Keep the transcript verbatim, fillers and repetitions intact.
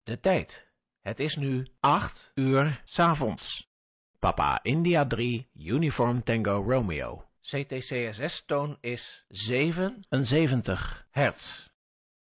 De tijd. Het is nu acht uur 's avonds. Papa India drie, Uniform Tango Romeo. C T C S S-toon is zevenenzeventig hertz.